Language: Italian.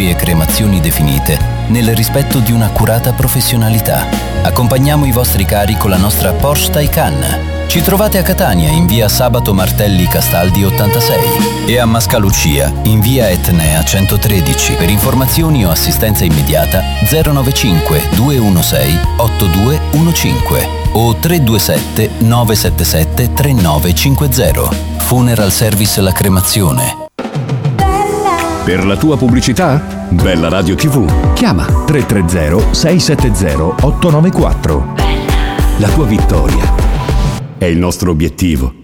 sacrifici e cremazioni definite nel rispetto di un'accurata professionalità. Accompagniamo i vostri cari con la nostra Porsche Taycan. Ci trovate a Catania in via Sabato Martelli Castaldi 86 e a Mascalucia in via Etnea 113. Per informazioni o assistenza immediata 095 216 8215 o 327 977 3950. Funeral Service La Cremazione. Per la tua pubblicità? Bella Radio TV. Chiama 330 670 894. La tua vittoria è il nostro obiettivo.